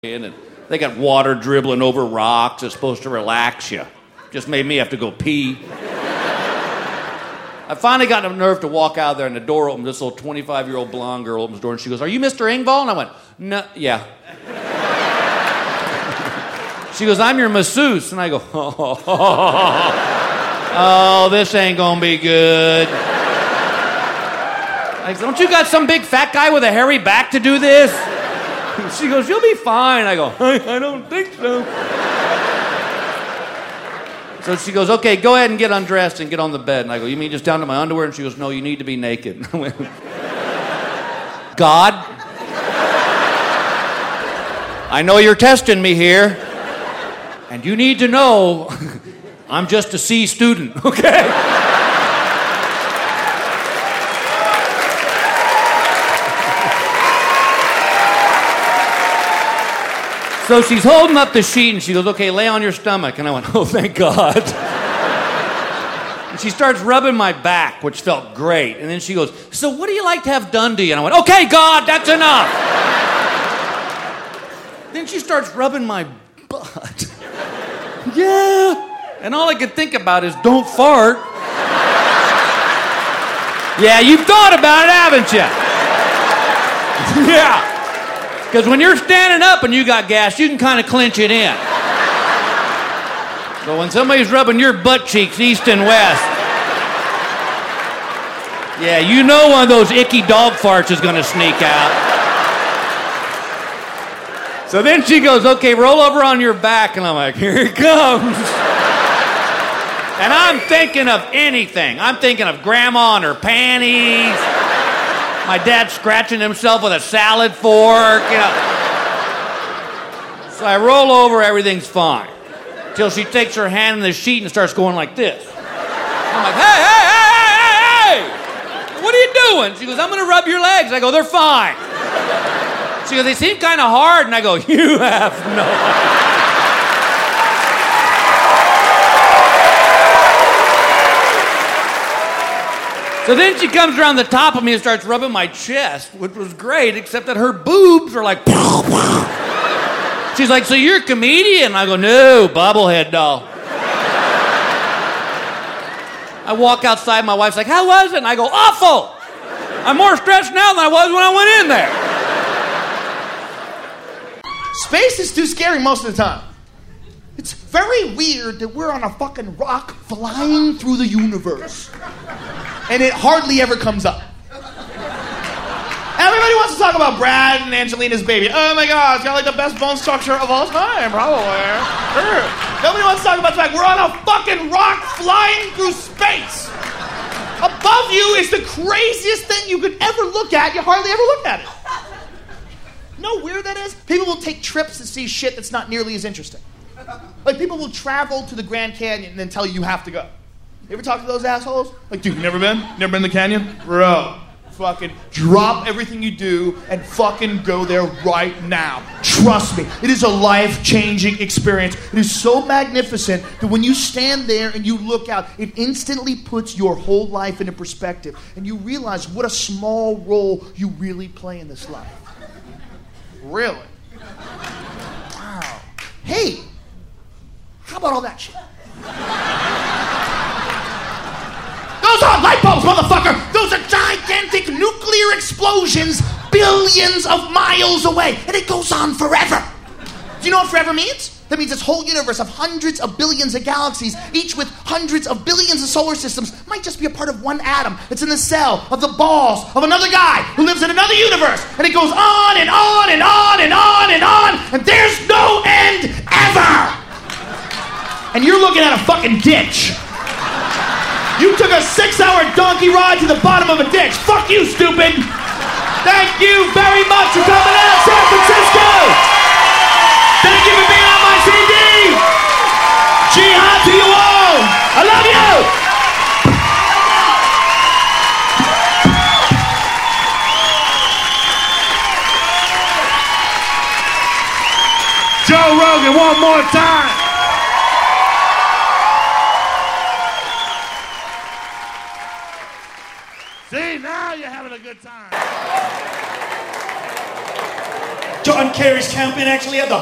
and they got water dribbling over rocks. It's supposed to relax you. Just made me have to go pee. I finally got the nerve to walk out there, and the door opened. This little 25-year-old blonde girl opens the door, and she goes, "Are you Mr. Engvall?" And I went, "No, yeah." She goes, "I'm your masseuse." And I go, "Oh, this ain't gonna be good." I go, "Don't you got some big fat guy with a hairy back to do this?" She goes, "You'll be fine." I go, I don't think so. So she goes, "Okay, go ahead and get undressed and get on the bed." And I go, "You mean just down to my underwear?" And she goes, "No, you need to be naked." I went, "God, I know you're testing me here, and you need to know I'm just a C student, okay?" So she's holding up the sheet, and she goes, "Okay, lay on your stomach." And I went, "Oh, thank God." And she starts rubbing my back, which felt great. And then she goes, "So what do you like to have done to you?" And I went, "Okay, God, that's enough." Then she starts rubbing my butt. Yeah. And all I could think about is, don't fart. Yeah, you've thought about it, haven't you? Yeah. Because when you're standing up and you got gas, you can kind of clench it in. But when somebody's rubbing your butt cheeks east and west, yeah, you know one of those icky dog farts is going to sneak out. So then she goes, "Okay, roll over on your back." And I'm like, "Here it comes." And I'm thinking of anything. I'm thinking of grandma and her panties. My dad scratching himself with a salad fork, you know. So I roll over, everything's fine. Till she takes her hand in the sheet and starts going like this. I'm like, "Hey, hey, hey, hey, hey, hey! What are you doing?" She goes, "I'm gonna rub your legs." I go, "They're fine." She goes, "They seem kind of hard." And I go, "You have no idea." So then she comes around the top of me and starts rubbing my chest, which was great, except that her boobs are like... She's like, "So you're a comedian?" I go, "No, bobblehead doll." I walk outside, my wife's like, "How was it?" And I go, "Awful! I'm more stressed now than I was when I went in there." Space is too scary most of the time. It's very weird that we're on a fucking rock flying through the universe. And it hardly ever comes up. Everybody wants to talk about Brad and Angelina's baby. Oh my God, it's got like the best bone structure of all time, probably. Nobody wants to talk about the fact we're on a fucking rock flying through space. Above you is the craziest thing you could ever look at. You hardly ever look at it. You know how weird that is? People will take trips to see shit that's not nearly as interesting. Like, people will travel to the Grand Canyon and then tell you have to go. You ever talk to those assholes? Like, "Dude, you never been? Never been to the canyon?" Bro, fucking drop everything you do and fucking go there right now. Trust me, it is a life-changing experience. It is so magnificent that when you stand there and you look out, it instantly puts your whole life into perspective, and you realize what a small role you really play in this life. Really? Wow. Hey, how about all that shit? Those aren't light bulbs, motherfucker! Those are gigantic nuclear explosions billions of miles away, and it goes on forever. Do you know what forever means? That means this whole universe of hundreds of billions of galaxies, each with hundreds of billions of solar systems, might just be a part of one atom that's in the cell of the balls of another guy who lives in another universe, and it goes on and on and on and on and on, and there's no end ever! And you're looking at a fucking ditch. You took a 6-hour donkey ride to the bottom of a ditch. Fuck you, stupid. Thank you very much for coming out, San Francisco. Thank you for being on my CD. Jihad to you all. I love you. Joe Rogan, one more time. See, now you're having a good time. John Kerry's campaign actually had the